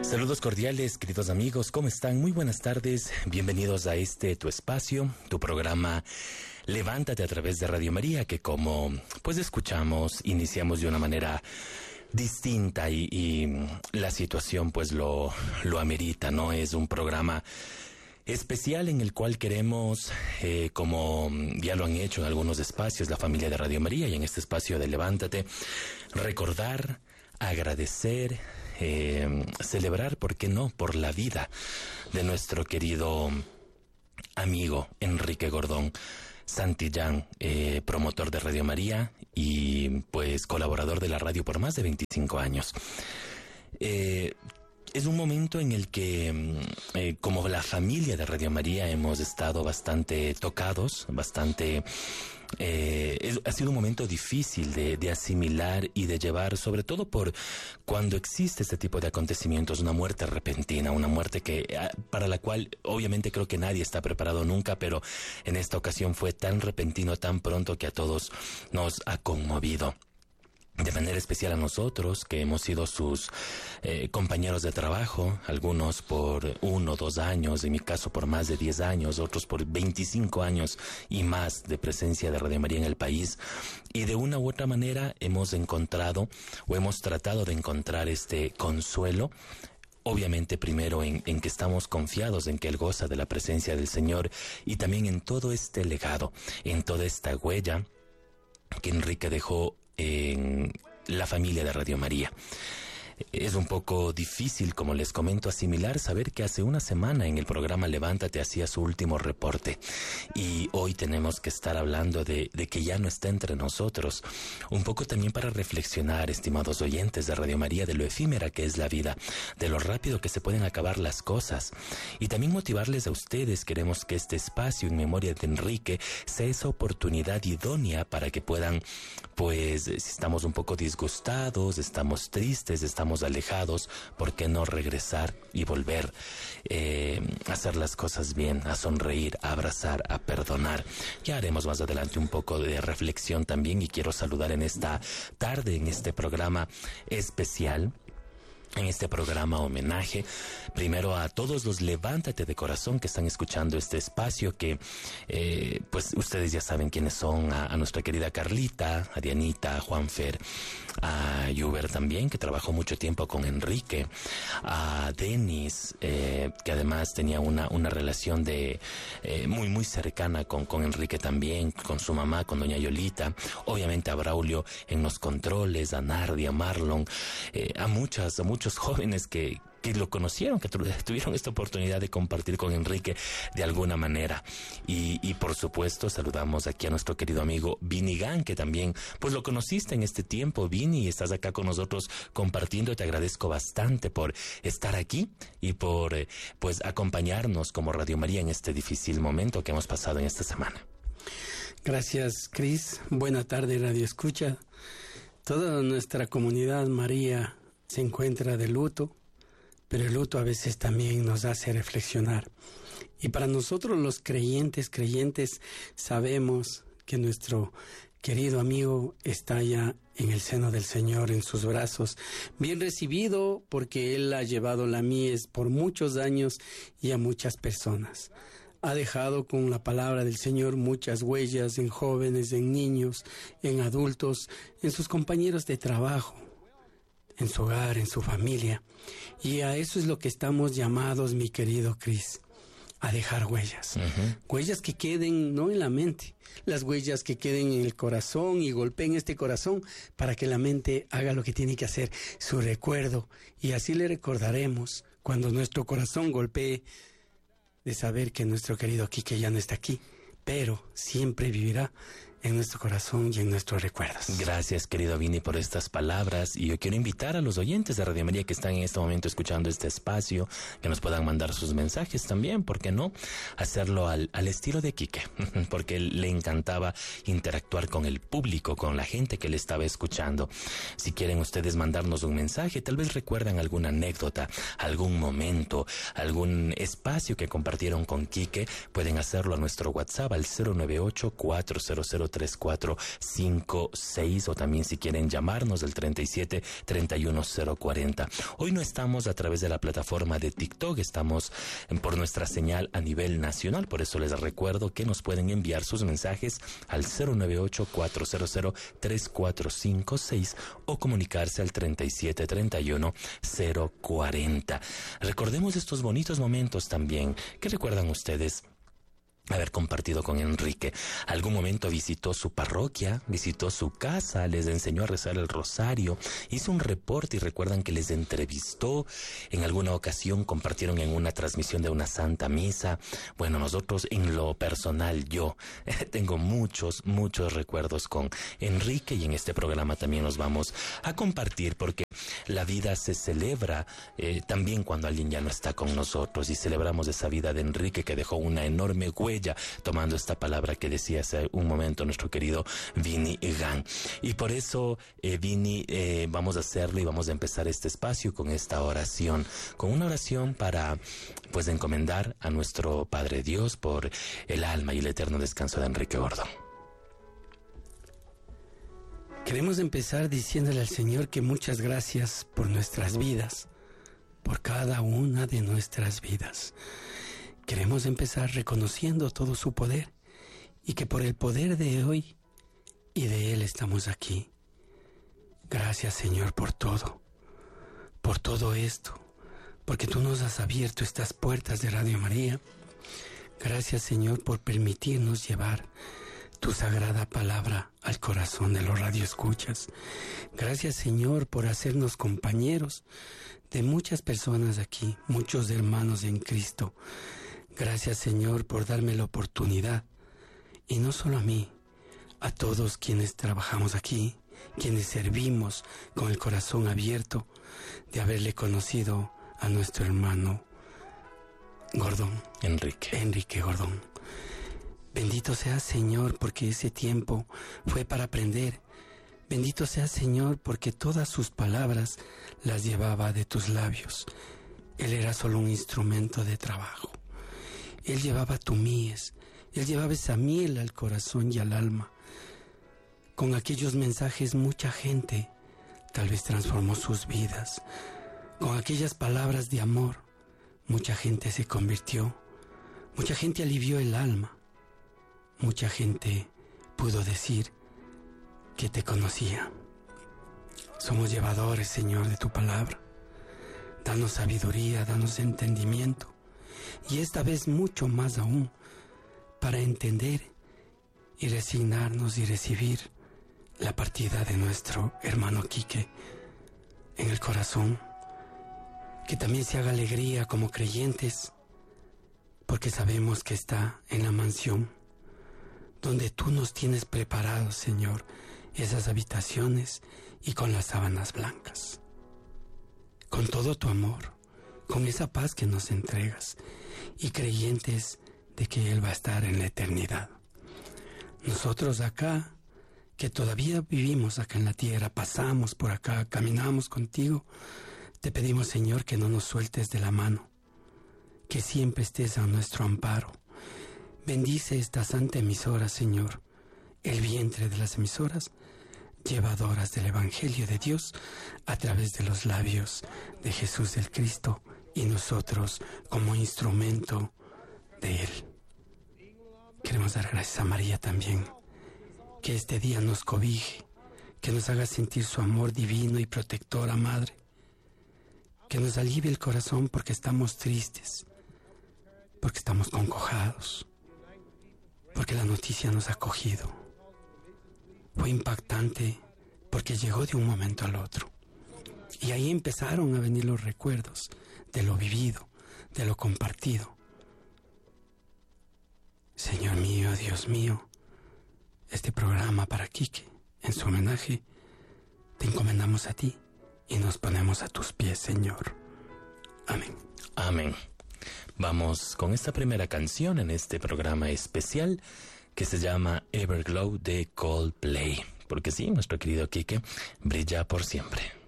Saludos cordiales, queridos amigos, ¿cómo están? Muy buenas tardes, bienvenidos a tu espacio, tu programa Levántate a través de Radio María, que como pues escuchamos, iniciamos de una manera distinta y la situación pues lo amerita, ¿no? Es un programa especial en el cual queremos, como ya lo han hecho en algunos espacios, la familia de Radio María y en este espacio de Levántate, recordar, agradecer, celebrar, ¿por qué no?, por la vida de nuestro querido amigo Enrique Gordón Santillán, promotor de Radio María y pues colaborador de la radio por más de 25 años. Es un momento en el que, como la familia de Radio María, hemos estado bastante tocados, ha sido un momento difícil de asimilar y de llevar, sobre todo por cuando existe este tipo de acontecimientos, una muerte repentina, una muerte para la cual obviamente creo que nadie está preparado nunca, pero en esta ocasión fue tan repentino, tan pronto, que a todos nos ha conmovido. De manera especial a nosotros, que hemos sido sus compañeros de trabajo, algunos por 1 o 2 años, en mi caso por más de 10 años, otros por 25 años y más de presencia de Radio María en el país. Y de una u otra manera hemos encontrado o hemos tratado de encontrar este consuelo. Obviamente primero en que estamos confiados en que Él goza de la presencia del Señor, y también en todo este legado, en toda esta huella que Enrique dejó en la familia de Radio María. Es un poco difícil, como les comento, asimilar, saber que hace una semana en el programa Levántate hacía su último reporte y hoy tenemos que estar hablando de que ya no está entre nosotros. Un poco también para reflexionar, estimados oyentes de Radio María, de lo efímera que es la vida, de lo rápido que se pueden acabar las cosas, y también motivarles a ustedes. Queremos que este espacio en memoria de Enrique sea esa oportunidad idónea para que puedan, pues, si estamos un poco disgustados, estamos tristes, estamos alejados, ¿por qué no regresar y volver a hacer las cosas bien, a sonreír, a abrazar, a perdonar? Ya haremos más adelante un poco de reflexión también, y quiero saludar en esta tarde, en este programa especial, en este programa homenaje, primero a todos los Levántate de corazón que están escuchando este espacio, que pues ustedes ya saben quiénes son, a nuestra querida Carlita, a Dianita, a Juanfer, a Yuber también, que trabajó mucho tiempo con Enrique, a Denis, que además tenía una relación muy cercana con Enrique también, con su mamá, con doña Yolita, obviamente a Braulio en los controles, a Nardi, a Marlon, a muchos jóvenes que lo conocieron, que tuvieron esta oportunidad de compartir con Enrique de alguna manera. Y por supuesto saludamos aquí a nuestro querido amigo Vini Gan, que también pues lo conociste en este tiempo, Vini, y estás acá con nosotros compartiendo. Te agradezco bastante por estar aquí y por pues acompañarnos como Radio María en este difícil momento que hemos pasado en esta semana. Gracias, Cris. Buena tarde, Radio Escucha. Toda nuestra comunidad María se encuentra de luto, pero el luto a veces también nos hace reflexionar. Y para nosotros los creyentes, sabemos que nuestro querido amigo está ya en el seno del Señor, en sus brazos, bien recibido, porque Él ha llevado la mies por muchos años y a muchas personas. Ha dejado con la palabra del Señor muchas huellas en jóvenes, en niños, en adultos, en sus compañeros de trabajo, en su hogar, en su familia. Y a eso es lo que estamos llamados, mi querido Cris, a dejar huellas. Huellas que queden no en la mente, las huellas que queden en el corazón y golpeen este corazón para que la mente haga lo que tiene que hacer, su recuerdo. Y así le recordaremos cuando nuestro corazón golpee, de saber que nuestro querido Quique ya no está aquí, pero siempre vivirá en nuestro corazón y en nuestros recuerdos. Gracias, querido Vini, por estas palabras. Y yo quiero invitar a los oyentes de Radio María que están en este momento escuchando este espacio, que nos puedan mandar sus mensajes también, ¿por qué no? Hacerlo al estilo de Quique, porque le encantaba interactuar con el público, con la gente que le estaba escuchando. Si quieren ustedes mandarnos un mensaje, tal vez recuerdan alguna anécdota, algún momento, algún espacio que compartieron con Quique, pueden hacerlo a nuestro WhatsApp al 098-400 3456, o también si quieren llamarnos del 37 31 040. Hoy no estamos a través de la plataforma de TikTok, estamos por nuestra señal a nivel nacional, por eso les recuerdo que nos pueden enviar sus mensajes al 098-400-3456 o comunicarse al 37 31 040. Recordemos estos bonitos momentos también. ¿Qué recuerdan ustedes haber compartido con Enrique? Algún momento visitó su parroquia, visitó su casa, les enseñó a rezar el rosario, hizo un reporte y recuerdan que les entrevistó. En alguna ocasión compartieron en una transmisión de una santa misa. Bueno, nosotros en lo personal, yo tengo muchos recuerdos con Enrique, y en este programa también los vamos a compartir, porque la vida se celebra también cuando alguien ya no está con nosotros, y celebramos esa vida de Enrique que dejó una enorme huella, tomando esta palabra que decía hace un momento nuestro querido Vini Gan. Y por eso, Vini, vamos a hacerlo y vamos a empezar este espacio con esta oración, con una oración para pues encomendar a nuestro Padre Dios por el alma y el eterno descanso de Enrique Gordón. Queremos empezar diciéndole al Señor que muchas gracias por nuestras vidas, por cada una de nuestras vidas. Queremos empezar reconociendo todo su poder, y que por el poder de hoy y de Él estamos aquí. Gracias, Señor, por todo esto, porque tú nos has abierto estas puertas de Radio María. Gracias, Señor, por permitirnos llevar tu sagrada palabra al corazón de los radioescuchas. Gracias, Señor, por hacernos compañeros de muchas personas aquí, muchos hermanos en Cristo. Gracias, Señor, por darme la oportunidad, y no solo a mí, a todos quienes trabajamos aquí, quienes servimos con el corazón abierto, de haberle conocido a nuestro hermano Gordón. Enrique Gordón. Bendito sea, Señor, porque ese tiempo fue para aprender. Bendito sea, Señor, porque todas sus palabras las llevaba de tus labios. Él era solo un instrumento de trabajo. Él llevaba tu mies, Él llevaba esa miel al corazón y al alma. Con aquellos mensajes mucha gente tal vez transformó sus vidas. Con aquellas palabras de amor mucha gente se convirtió. Mucha gente alivió el alma. Mucha gente pudo decir que te conocía. Somos llevadores, Señor, de tu palabra. Danos sabiduría, danos entendimiento, y esta vez mucho más aún, para entender y resignarnos y recibir la partida de nuestro hermano Quique en el corazón. Que también se haga alegría como creyentes, porque sabemos que está en la mansión donde tú nos tienes preparados, Señor, esas habitaciones, y con las sábanas blancas, con todo tu amor, con esa paz que nos entregas, y creyentes de que Él va a estar en la eternidad. Nosotros acá, que todavía vivimos acá en la tierra, pasamos por acá, caminamos contigo, te pedimos, Señor, que no nos sueltes de la mano, que siempre estés a nuestro amparo. Bendice esta santa emisora, Señor, el vientre de las emisoras, llevadoras del Evangelio de Dios a través de los labios de Jesús el Cristo, y nosotros como instrumento de Él. Queremos dar gracias a María también, que este día nos cobije, que nos haga sentir su amor divino y protectora Madre, que nos alivie el corazón porque estamos tristes, porque estamos congojados, porque la noticia nos ha cogido. Fue impactante porque llegó de un momento al otro. Y ahí empezaron a venir los recuerdos de lo vivido, de lo compartido. Señor mío, Dios mío, este programa para Quique, en su homenaje, te encomendamos a ti y nos ponemos a tus pies, Señor. Amén. Amén. Vamos con esta primera canción en este programa especial que se llama Everglow de Coldplay. Porque sí, nuestro querido Quique brilla por siempre.